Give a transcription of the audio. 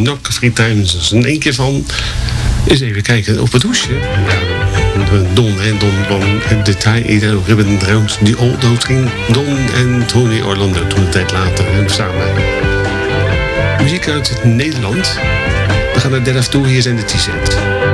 Knock 3 Times. Dat is in één keer van... Eens even kijken op het hoesje. Ja, Don van Detail, Ribbon Drones, die old dood ging. Don en Tony Orlando toen een tijd later samen. Muziek uit Nederland. We gaan naar Dead of Two, hier zijn de T-sets.